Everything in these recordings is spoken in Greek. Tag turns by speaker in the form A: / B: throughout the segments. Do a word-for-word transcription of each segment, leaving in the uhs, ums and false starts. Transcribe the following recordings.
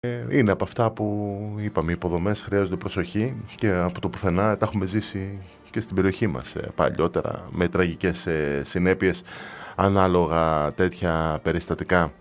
A: Είναι από αυτά που είπαμε, οι υποδομές χρειάζονται προσοχή και από το πουθενά τα έχουμε ζήσει και στην περιοχή μας παλιότερα με τραγικές συνέπειες ανάλογα τέτοια περιστατικά.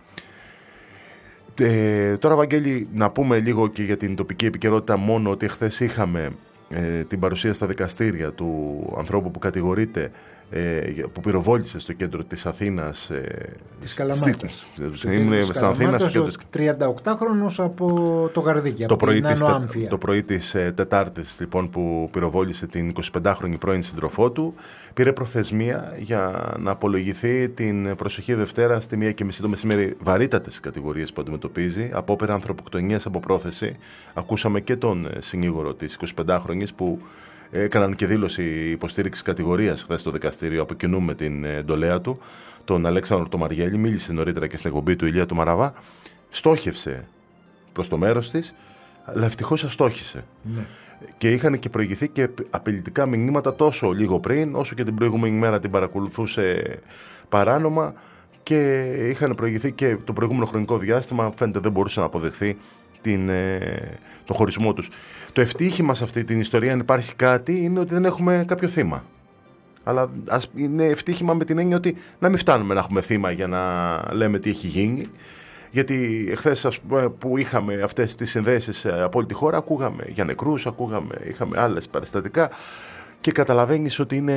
A: Ε, τώρα, Βαγγέλη, να πούμε λίγο και για την τοπική επικαιρότητα, μόνο ότι χθες είχαμε ε, την παρουσία στα δικαστήρια του ανθρώπου που κατηγορείται, ε, που πυροβόλησε στο κέντρο της Αθήνας, ε,
B: της Καλαμάτας.
A: Είναι στην Αθήνα, στο κέντρο
B: της τριανταοκτάχρονος από το Γαρδίκι,
A: το
B: από
A: πρωί
B: την Άνω Άμφια.
A: Το πρωί της ε, Τετάρτης, λοιπόν, που πυροβόλησε την εικοσιπεντάχρονη πρώην σύντροφό του, πήρε προθεσμία για να απολογηθεί την προσοχή Δευτέρα στη μία και μισή το μεσημέρι. Βαρύτατες κατηγορίες που αντιμετωπίζει, απόπειρα ανθρωποκτονίας από πρόθεση. Ακούσαμε και τον συνήγορο της εικοσιπεντάχρονης που έκαναν και δήλωση υποστήριξης κατηγορίας χθες στο δικαστήριο από κοινού με την εντολέα του, τον Αλέξανδρο τον Μαριέλη. Μίλησε νωρίτερα και στην εκπομπή του Ηλία του Μαραβά. Στόχευσε προς το μέρος της, αλλά ευτυχώς αστόχησε. Ναι. Και είχαν και προηγηθεί και απειλητικά μηνύματα τόσο λίγο πριν, όσο και την προηγούμενη μέρα την παρακολουθούσε παράνομα, και είχαν προηγηθεί και το προηγούμενο χρονικό διάστημα. Φαίνεται δεν μπορούσε να αποδεχθεί την, ε, τον χωρισμό τους. Το ευτύχημα σε αυτή την ιστορία, αν υπάρχει κάτι, είναι ότι δεν έχουμε κάποιο θύμα. Αλλά ας, είναι ευτύχημα με την έννοια ότι να μην φτάνουμε να έχουμε θύμα για να λέμε τι έχει γίνει. Γιατί εχθές, ας πούμε, που είχαμε αυτές τις συνδέσεις από όλη τη χώρα, ακούγαμε για νεκρούς, ακούγαμε, είχαμε άλλες περιστατικά, και καταλαβαίνεις ότι είναι,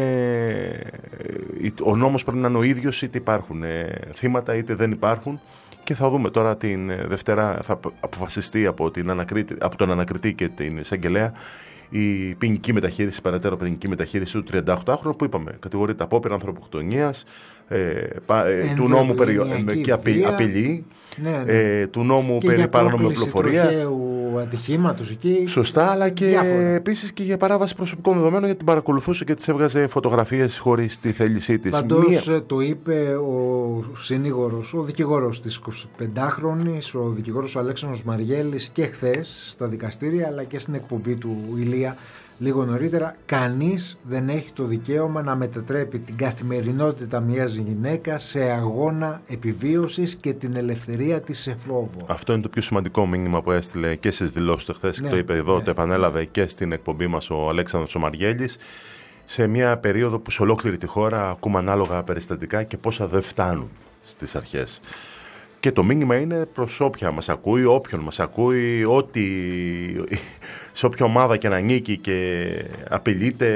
A: ο νόμος πρέπει να είναι ο ίδιος, είτε υπάρχουν θύματα είτε δεν υπάρχουν. Και θα δούμε τώρα την Δευτέρα, θα αποφασιστεί από, την ανακρίτη, από τον ανακριτή και την εισαγγελέα η ποινική μεταχείριση, περαιτέρω ποινική μεταχείριση του τριανταοκτάχρονου, που είπαμε κατηγορείται απόπειρα ανθρωποκτονίας, ε, ε, του νόμου περί, ε, και απειλή, απειλή
B: ναι, ναι.
A: Ε, του νόμου και περί παράνομη πληροφορία.
B: Ατυχήματος εκεί.
A: Σωστά, αλλά και επίσης και για παράβαση προσωπικών δεδομένων, γιατί την παρακολουθούσε και της έβγαζε φωτογραφίες χωρίς τη θέλησή της.
B: Παντός Μία... το είπε ο συνήγορος, ο δικηγόρος της εικοσιπεντάχρονης, ο δικηγόρος ο Αλέξανδρος Μαριέλης, και χθες στα δικαστήρια, αλλά και στην εκπομπή του Ηλία λίγο νωρίτερα. Κανείς δεν έχει το δικαίωμα να μετατρέπει την καθημερινότητα μιας γυναίκας σε αγώνα επιβίωσης και την ελευθερία της σε φόβο.
A: Αυτό είναι το πιο σημαντικό μήνυμα που έστειλε και στις δηλώσεις του χθες, ναι, και το είπε εδώ, ναι, το επανέλαβε και στην εκπομπή μας ο Αλέξανδρος ο Μαριέλης, σε μια περίοδο που σε ολόκληρη τη χώρα ακούμε ανάλογα περιστατικά και πόσα δεν φτάνουν στις αρχές. Και το μήνυμα είναι προς όποια μας ακούει, όποιον μας ακούει, ότι σε όποια ομάδα και να ανήκει και απειλείται,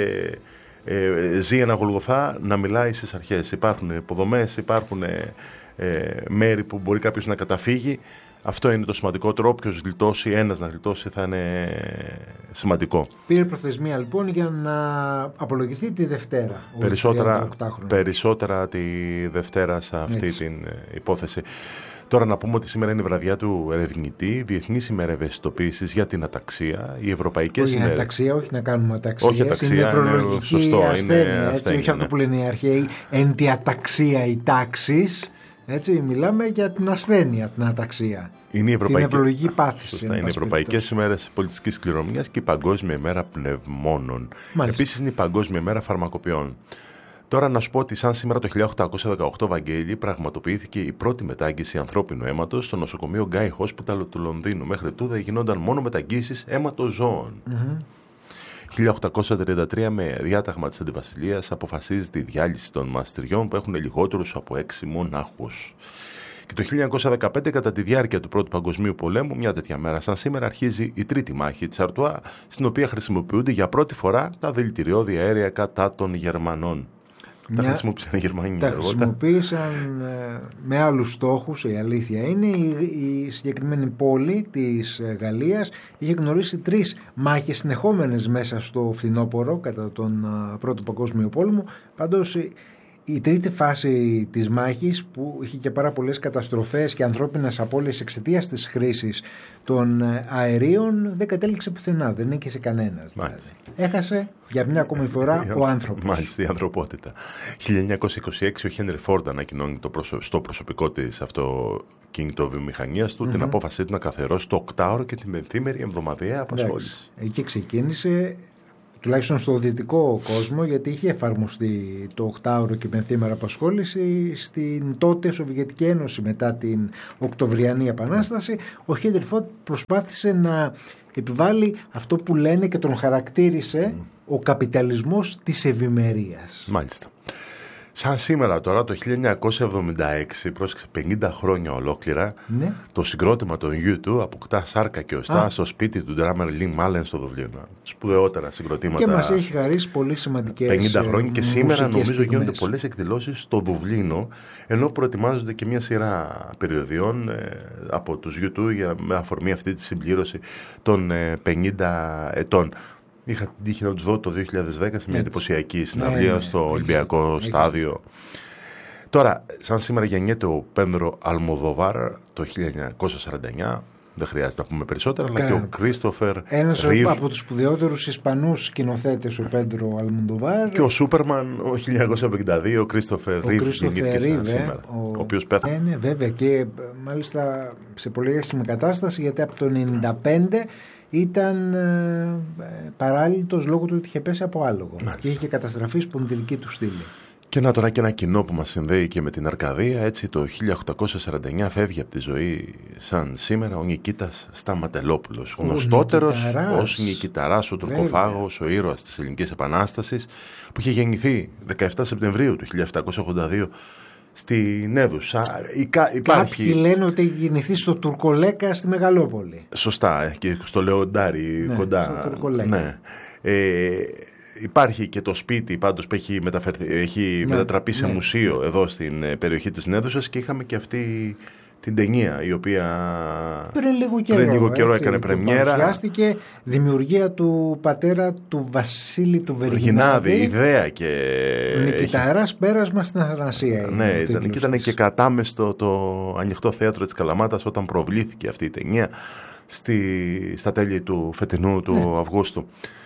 A: ε, ζει ένα Γολγοθά, να μιλάει στις αρχές. Υπάρχουν υποδομές, υπάρχουν ε, μέρη που μπορεί κάποιος να καταφύγει. Αυτό είναι το σημαντικότερο. Όποιος γλιτώσει, ένας να γλιτώσει, θα είναι σημαντικό.
B: Πήρε προθεσμία λοιπόν για να απολογηθεί τη Δευτέρα.
A: Περισσότερα, περισσότερα τη Δευτέρα σε αυτή, έτσι, την υπόθεση. Τώρα να πούμε ότι σήμερα είναι η βραδιά του ερευνητή, Διεθνής ημέρα ευαισθητοποίησης για την αταξία. Οι ευρωπαϊκές
B: όχι
A: ημέρες.
B: Αταξία, όχι να κάνουμε αταξία.
A: Όχι αταξία, είναι
B: νευρολογική
A: σωστό,
B: ασθένεια.
A: είναι
B: έτσι,
A: ασθένεια,
B: όχι, ναι, αυτό που λένε οι αρχαίοι, εν τη αταξία η τάξης. Έτσι, μιλάμε για την ασθένεια, την αταξία.
A: Είναι η ευρωπαϊκή...
B: την νευρολογική πάθηση.
A: Σωστά, είναι οι ευρωπαϊκές ημέρες πολιτιστικής κληρονομιάς και η Παγκόσμια ημέρα πνευμόνων. Επίσης είναι η Παγκόσμια ημέρα φαρμακοποιών. Τώρα να σου πω ότι σαν σήμερα το χίλια οκτακόσια δεκαοκτώ, Βαγγέλη, πραγματοποιήθηκε η πρώτη μετάγγιση ανθρώπινου αίματος στο νοσοκομείο Guy Hospital του Λονδίνου. Μέχρι τούδε γινόταν μόνο μεταγγίσεις αίματος ζώων. Mm-hmm. χίλια οκτακόσια τριάντα τρία, με διάταγμα της Αντιβασιλείας, αποφασίζεται η διάλυση των μοναστηριών που έχουν λιγότερους από έξι μονάχους. Και το χίλια εννιακόσια δεκαπέντε, κατά τη διάρκεια του Πρώτου Παγκοσμίου Πολέμου, μια τέτοια μέρα σαν σήμερα, αρχίζει η τρίτη μάχη της Αρτουά, στην οποία χρησιμοποιούνται για πρώτη φορά τα δηλητηριώδη αέρια κατά των Γερμανών.
B: Μια...
A: Τα χρησιμοποίησαν οι Γερμανοί.
B: Τα χρησιμοποίησαν ε, με άλλους στόχους, η αλήθεια είναι. Η, η συγκεκριμένη πόλη της Γαλλίας είχε γνωρίσει τρεις μάχες συνεχόμενες μέσα στο φθινόπωρο κατά τον uh, Πρώτο Παγκόσμιο Πόλεμο. Πάντως η, η τρίτη φάση της μάχης, που είχε και πάρα πολλές καταστροφές και ανθρώπινες απώλειες εξαιτίας της χρήσης των αερίων, δεν κατέληξε πουθενά, δεν νίκησε κανένας. Δηλαδή. Έχασε για μια ακόμη φορά ο άνθρωπος.
A: Μάλιστα, η ανθρωπότητα. χίλια εννιακόσια είκοσι έξι, ο Χένρι Φόρντ ανακοινώνει το προσω... στο προσωπικό της αυτοκίνητο βιομηχανίας του mm-hmm. την απόφασή του να καθιερώσει το οκτάωρο και την πενθήμερη εβδομαδιαία απασχόληση.
B: Εκεί ξεκίνησε. τουλάχιστον στο δυτικό κόσμο, γιατί είχε εφαρμοστεί το οκτάωρο και πενθήμερα απασχόληση στην τότε Σοβιετική Ένωση μετά την Οκτωβριανή Επανάσταση. Ο Χένρι Φόρντ προσπάθησε να επιβάλλει αυτό που λένε και τον χαρακτήρισε mm. ο καπιταλισμός της ευημερίας.
A: Μάλιστα. Σαν σήμερα τώρα, το χίλια εννιακόσια εβδομήντα έξι, πρόσεξε, πενήντα χρόνια ολόκληρα, ναι. το συγκρότημα των γιου τού αποκτά σάρκα και οστά Α. στο σπίτι του ντράμερ Λιν Μάλεν στο Δουβλίνο. Σπουδαιότερα συγκροτήματα.
B: Και μας έχει χαρίσει πολύ σημαντικές
A: πενήντα χρόνια και σήμερα νομίζω
B: στιγμές.
A: Γίνονται πολλές εκδηλώσεις στο Δουβλίνο, ενώ προετοιμάζονται και μια σειρά περιοδιών ε, από τους γιου τού για, με αφορμή αυτή τη συμπλήρωση των ε, πενήντα ετών. Είχα την τύχη να τους δω το δύο χιλιάδες δέκα σε μια εντυπωσιακή συναυλία ναι, στο ναι, Ολυμπιακό έχεις, στάδιο. Έχεις. Τώρα, σαν σήμερα γεννιέται ο Πέντρο Αλμοδοβάρ το χίλια εννιακόσια σαράντα εννιά. Δεν χρειάζεται να πούμε περισσότερα, αλλά και ο Κρίστοφερ
B: Ένας Ρίβ. Από τους σπουδαιότερους Ισπανούς σκηνοθέτες, ο Πέντρο Αλμοδοβάρ.
A: Και ο Σούπερμαν, ο χίλια εννιακόσια πενήντα δύο, ο Κρίστοφερ Ρίβ, γεννήθηκε σαν σήμερα. Ο, ο οποίος πέθανε.
B: Ναι, ναι, βέβαια, και μάλιστα σε πολύ άσχημη κατάσταση, γιατί από το ενενήντα πέντε ήταν ε, παράλυτος λόγω του ότι είχε πέσει από άλογο. Μάλιστα. Και είχε καταστραφεί σπονδυλική του στήλη.
A: Και να τώρα και ένα κοινό που μας συνδέει και με την Αρκαδία. Έτσι το χίλια οκτακόσια σαράντα εννιά φεύγει από τη ζωή σαν σήμερα ο Νικήτας Σταματελόπουλος, ο γνωστότερος ως Νικηταράς, ο Τουρκοφάγος, ο ήρωας της Ελληνικής Επανάστασης, που είχε γεννηθεί δεκαεφτά Σεπτεμβρίου του χίλια επτακόσια ογδόντα δύο στην Έδουσα. Υπάρχει...
B: Κάποιοι λένε ότι έχει γεννηθεί στο Τουρκολέκα στη Μεγαλόπολη.
A: Σωστά, και στο Λεοντάρι, ναι, κοντά.
B: Στο Τουρκολέκα.
A: Ναι. Ε, υπάρχει και το σπίτι πάντως που έχει, έχει ναι, μετατραπεί σε ναι. μουσείο εδώ στην περιοχή της Νέδουσας, και είχαμε και αυτή την ταινία η οποία
B: πριν λίγο καιρό,
A: πριν λίγο καιρό έτσι, έκανε πρεμιέρα.
B: Παρουσιάστηκε, δημιουργία του πατέρα του Βασίλη του Βεργινάδη.
A: Ιδέα και
B: Νικηταράς έχει... πέρασμα στην Αθανασία.
A: Ναι, ήταν, και ήταν και κατάμεστο το ανοιχτό θέατρο της Καλαμάτας όταν προβλήθηκε αυτή η ταινία στη, στα τέλη του φετινού του ναι. Αυγούστου.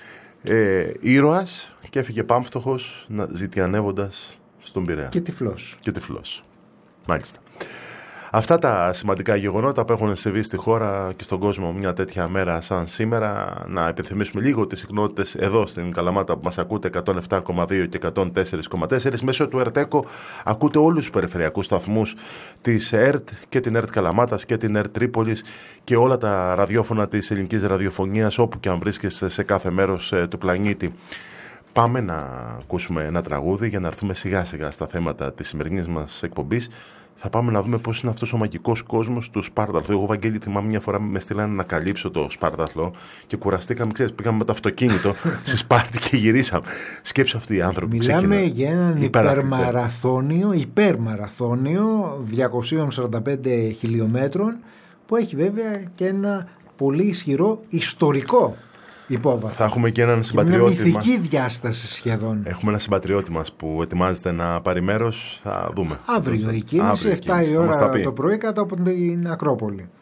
A: Ε, ήρωας, και έφυγε πάμφτωχος ζητιανεύοντας στον Πειραιά.
B: Και τυφλός.
A: Και τυφλός. Μάλιστα. Αυτά τα σημαντικά γεγονότα που έχουν συμβεί στη χώρα και στον κόσμο μια τέτοια μέρα σαν σήμερα. Να υπενθυμίσουμε λίγο τις συχνότητες εδώ στην Καλαμάτα που μας ακούτε, εκατόν επτά κόμμα δύο και εκατόν τέσσερα κόμμα τέσσερα. Μέσω του ΕΡΤΕΚΟ ακούτε όλους τους περιφερειακούς σταθμούς της ΕΡΤ, και την ΕΡΤ Καλαμάτας και την ΕΡΤ Τρίπολης, και όλα τα ραδιόφωνα της ελληνικής ραδιοφωνίας όπου και αν βρίσκεστε σε κάθε μέρος του πλανήτη. Πάμε να ακούσουμε ένα τραγούδι για να έρθουμε σιγά σιγά στα θέματα της σημερινής μας εκπομπής. Θα πάμε να δούμε πώς είναι αυτός ο μαγικός κόσμος του Σπάρταθλου. Εγώ, Βαγγέλη, θυμάμαι μια φορά με στείλανε να καλύψω το Σπάρταθλο και κουραστήκαμε, ξέρεις, πήγαμε με το αυτοκίνητο στη Σπάρτη και γυρίσαμε. Σκέψου αυτοί οι άνθρωποι.
B: Μιλάμε
A: ξεκινά.
B: για έναν υπερμαραθώνιο, υπερμαραθώνιο διακόσια σαράντα πέντε χιλιόμετρων, που έχει βέβαια και ένα πολύ ισχυρό ιστορικό υπόβαθρο.
A: Θα έχουμε και έναν συμπατριώτη.
B: Μια μυθική διάσταση σχεδόν.
A: Έχουμε ένα συμπατριώτη μας που ετοιμάζεται να πάρει μέρος. Θα δούμε.
B: Αύριο η κίνηση, εφτά η ώρα το πρωί κάτω από την Ακρόπολη.